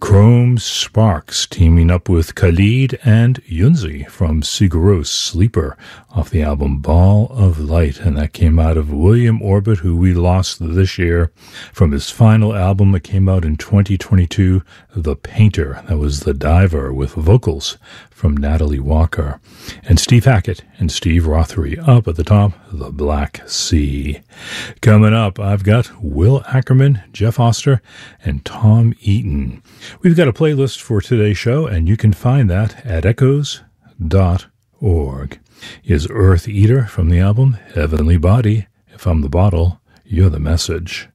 Chrome Sparks teaming up with Khalid and Yunzi from Sigur Rós Sleeper off the album Ball of Light, and that came out of William Orbit, who we lost this year from his final album that came out in 2022, The Painter. That was The Diver, with vocals from Natalie Walker. And Steve Hackett and Steve Rothery up at the top, The Black Sea. Coming up, I've got Will Ackerman, Jeff Oster, and Tom Eaton. We've got a playlist for today's show, and you can find that at echoes.org. Is Earth Eater from the album Heavenly Body. If I'm the bottle, you're the message.